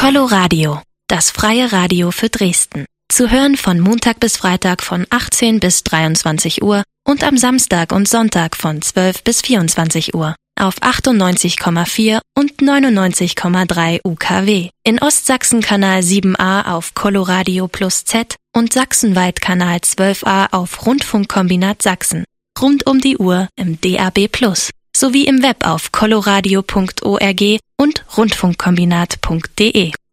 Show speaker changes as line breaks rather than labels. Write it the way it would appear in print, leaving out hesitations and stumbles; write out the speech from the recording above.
Coloradio, das freie Radio für Dresden. Zu hören von Montag bis Freitag von 18 bis 23 Uhr und am Samstag und Sonntag von 12 bis 24 Uhr auf 98,4 und 99,3 UKW. In Ostsachsen Kanal 7a auf Coloradio Plus Z und sachsenweit Kanal 12a auf Rundfunkkombinat Sachsen. Rund um die Uhr im DAB Plus sowie im Web auf coloradio.org und rundfunkkombinat.de.